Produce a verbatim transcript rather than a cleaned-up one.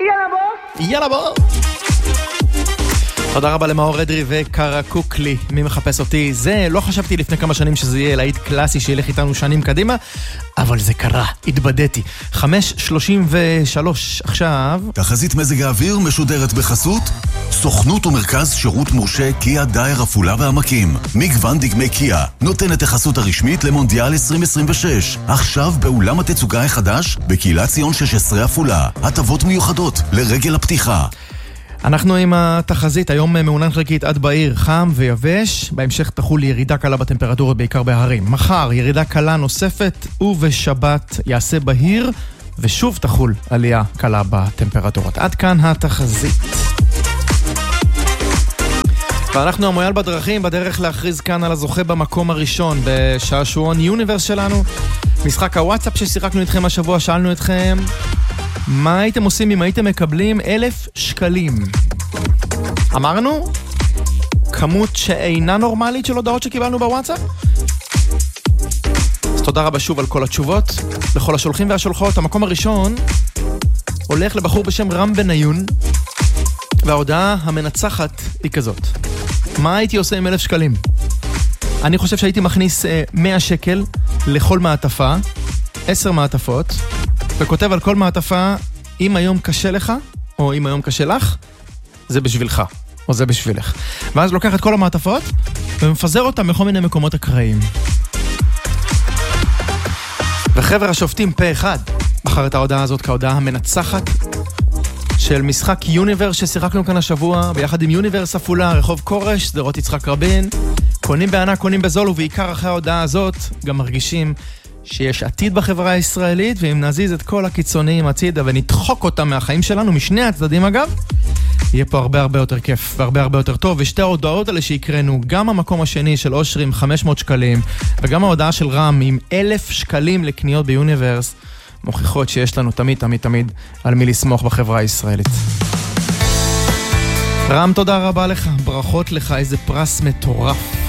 יאללה בוא. יאללה בוא. תודה רבה למאור אדרי וקרקוקלי. מי מחפש אותי? זה לא חשבתי לפני כמה שנים שזה יהיה להיט קלאסי שילך איתנו שנים קדימה, אבל זה קרה, התבדיתי. חמש שלושים ושלוש עכשיו. תחזית מזג האוויר משודרת בחסות סוכנות ומרכז שירות מורשה קיה דייר עפולה והעמקים. מגוון דגמי קיה נותן את החסות הרשמית למונדיאל עשרים עשרים ושש. עכשיו באולם התצוגה החדש בקהילת ציון שש עשרה עפולה. הטבות מיוחדות לרגל הפתיחה. אנחנו עם התחזית, היום מעונן חלקית עד בעיר, חם ויבש, בהמשך תחול ירידה קלה בטמפרטורה בעיקר בהרים. מחר ירידה קלה נוספת ובשבת יעשה בהיר ושוב תחול עלייה קלה בטמפרטורות. עד כאן התחזית. ואנחנו המויאל בדרכים, בדרך להכריז כאן על הזוכה במקום הראשון בשעשועון יוניברס שלנו. משחק הוואטסאפ ששיחקנו איתכם השבוע, שאלנו אתכם מה הייתם עושים אם הייתם מקבלים אלף שקלים? אמרנו כמות שאינה נורמלית של הודעות שקיבלנו בוואטסאפ? אז תודה רבה שוב על כל התשובות, לכל השולחים והשולחות. המקום הראשון הולך לבחור בשם רם בניון, וההודעה המנצחת היא כזאת: מה הייתי עושה עם אלף שקלים? אני חושב שהייתי מכניס אה, מאה שקל לכל מעטפה, עשר מעטפות, וכותב על כל מעטפה, אם היום קשה לך, או אם היום קשה לך, זה בשבילך, או זה בשבילך. ואז לוקח את כל המעטפות, ומפזר אותם בכל מיני מקומות אקראיים. וחבר השופטים פה אחד, בחר את ההודעה הזאת כהודעה המנצחת, של משחק יוניברס ששיחקנו כאן השבוע, ביחד עם יוניברס עפולה, רחוב קורש, שדרות יצחק רבין. קונים בענק, קונים בזול, ובעיקר אחרי ההודעה הזאת, גם מרגישים שיש עתיד בחברה הישראלית, ואם נזיז את כל הקיצוניים הצידה ונדחוק אותם מהחיים שלנו, משני הצדדים אגב, יהיה פה הרבה הרבה יותר כיף והרבה הרבה יותר טוב. ושתי ההודעות האלה שיקרנו, גם המקום השני של אושרי עם חמש מאות שקלים, וגם ההודעה של רם עם אלף שקלים לקניות ביוניברס, מוכיחות שיש לנו תמיד תמיד תמיד על מי לסמוך בחברה הישראלית. רם, תודה רבה לך, ברכות לך, איזה פרס מטורף.